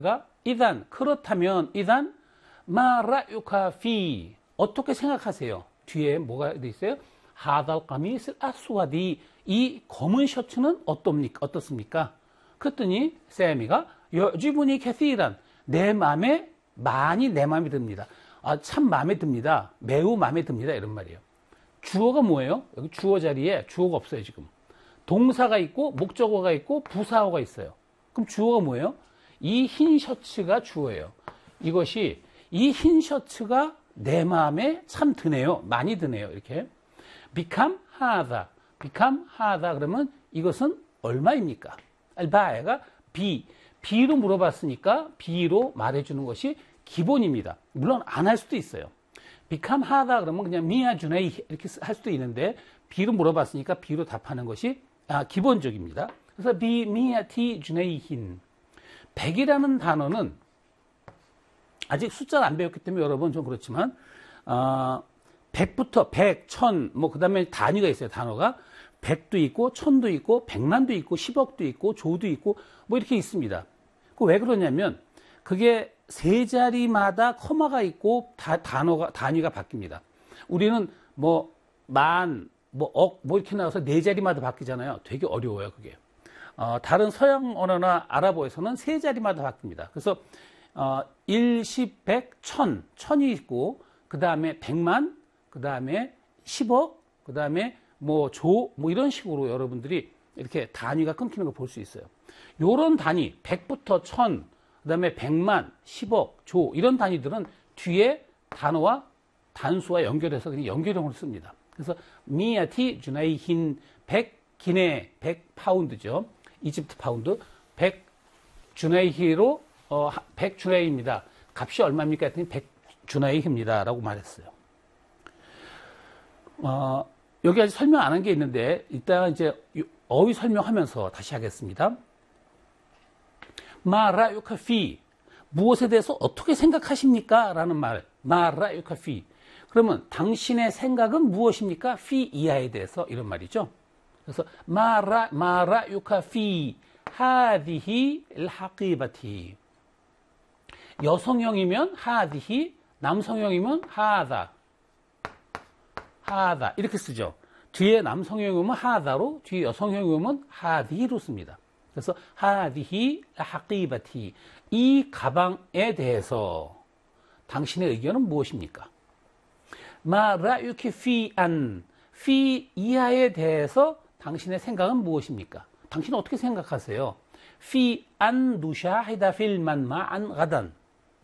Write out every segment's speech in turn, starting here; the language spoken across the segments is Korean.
이단 그렇다면 이단 마 라유카 피 어떻게 생각하세요? 뒤에 뭐가 돼 있어요? 하달 까미스 아스와디 이 검은 셔츠는 어떻습니까? 그랬더니 세미가 여지분이 캐시란 내 마음에 많이 내 마음에 듭니다. 참 마음에 듭니다. 매우 마음에 듭니다. 이런 말이에요. 주어가 뭐예요? 여기 주어 자리에 주어가 없어요. 지금 동사가 있고 목적어가 있고 부사어가 있어요. 그럼 주어가 뭐예요? 이 흰 셔츠가 주어예요. 이것이 이 흰 셔츠가 내 마음에 참 드네요. 많이 드네요. 이렇게 become 하다 그러면 이것은 얼마입니까? 알바에가 B로 물어봤으니까 B로 말해주는 것이 기본입니다. 물론 안 할 수도 있어요. become 하다 그러면 그냥 미야 주네이 이렇게 할 수도 있는데 B로 물어봤으니까 B로 답하는 것이 기본적입니다. 그래서 비 미야 티 주네이힌 100이라는 단어는 아직 숫자를 안 배웠기 때문에 여러분 좀 그렇지만 100부터 100, 1000, 그 다음에 단위가 있어요. 단어가 100도 있고 1000도 있고 100만도 있고 10억도 있고 조도 있고 이렇게 있습니다. 왜 그러냐면 그게 세 자리마다 커마가 있고 단위가 바뀝니다. 우리는 만, 억 이렇게 나와서 네 자리마다 바뀌잖아요. 되게 어려워요. 그게. 다른 서양 언어나 아랍어에서는 세 자리마다 바뀝니다. 그래서 1, 10, 100, 1000, 1000이 있고 그 다음에 100만, 그 다음에 10억, 그 다음에 조, 이런 식으로 여러분들이 이렇게 단위가 끊기는 걸 볼 수 있어요. 요런 단위, 100부터 1000, 그 다음에 100만, 10억, 조, 이런 단위들은 뒤에 단어와 단수와 연결해서 그냥 연결형으로 씁니다. 그래서 미야티 주나이힌 100 기내 100 파운드죠. 이집트 파운드 100 주나이히로 100 주나이입니다. 값이 얼마입니까? 했더니 100 주나이입니다. 라고 말했어요. 여기 아직 설명 안 한 게 있는데 이따 이제 어휘 설명하면서 다시 하겠습니다. 마라유카 피 무엇에 대해서 어떻게 생각하십니까? 라는 말 마라유카 피 그러면 당신의 생각은 무엇입니까? 피 이하에 대해서 이런 말이죠. 그래서 마라유카 피 하디히 일하ቂ바티 여성형이면 하디히 남성형이면 하다 이렇게 쓰죠. 뒤에 남성형이 오면 하다로 뒤에 여성형이 오면 하디히로 씁니다. 그래서 하디히 하qi바티 이 가방에 대해서 당신의 의견은 무엇입니까? 마 라유키 피 이하에 대해서 당신의 생각은 무엇입니까? 당신은 어떻게 생각하세요? 피 안 누샤히다 필만 마안 가단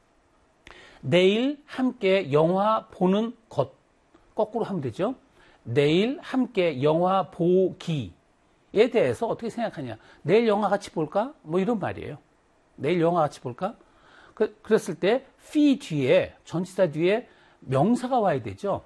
내일 함께 영화 보는 것 거꾸로 하면 되죠. 내일 함께 영화 보기에 대해서 어떻게 생각하냐. 내일 영화 같이 볼까? 이런 말이에요. 내일 영화 같이 볼까? 그랬을 때 피 뒤에 전치사 뒤에 명사가 와야 되죠.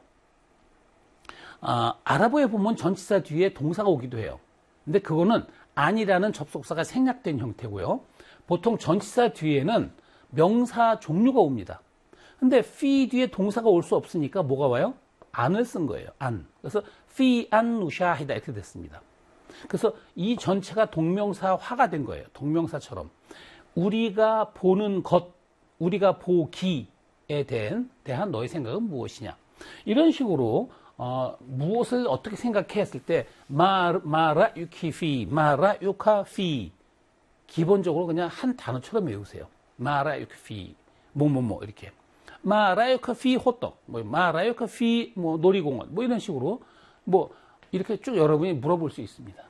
아랍어에 보면 전치사 뒤에 동사가 오기도 해요. 근데 그거는 아니라는 접속사가 생략된 형태고요. 보통 전치사 뒤에는 명사 종류가 옵니다. 근데 피 뒤에 동사가 올 수 없으니까 뭐가 와요? 안을 쓴 거예요. 안. 그래서 피 안 누샤히다 이렇게 됐습니다. 그래서 이 전체가 동명사화가 된 거예요. 동명사처럼. 우리가 보는 것, 우리가 보기에 대한 너의 생각은 무엇이냐. 이런 식으로 무엇을 어떻게 생각해 했을 때 마라유키 피, 마라유카 피 기본적으로 그냥 한 단어처럼 외우세요. 마라유키 피, 이렇게. 마라유카 피 호떡, 마라유카 피 놀이공원, 이런 식으로 이렇게 쭉 여러분이 물어볼 수 있습니다.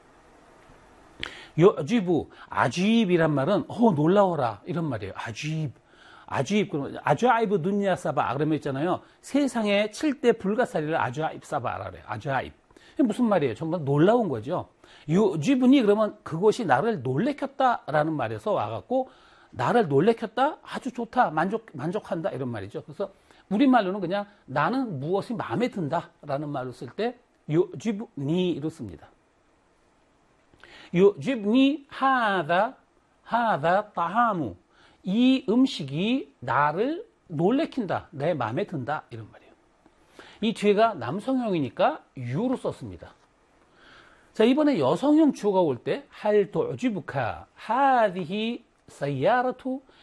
여지부, 아주입이란 말은 놀라워라 이런 말이에요. 아주입 그러면 아주아이브 눈야 사바 그러면 있잖아요. 세상에 7대 불가사리를 아주아입 사바라 그래요. 아주아입. 무슨 말이에요? 정말 놀라운 거죠. 여지분이 그러면 그것이 나를 놀래켰다라는 말에서 와갖고 나를 놀래켰다? 아주 좋다. 만족한다. 이런 말이죠. 그래서 우리말로는 그냥 나는 무엇이 마음에 든다. 라는 말로 쓸 때 유집니로 씁니다. 유집니 하다 따하무 이 음식이 나를 놀래킨다. 내 마음에 든다. 이런 말이에요. 이 뒤에가 남성형이니까 유로 썼습니다. 자, 이번에 여성형 주어가 올 때 할 도지부카 하디히 사야라투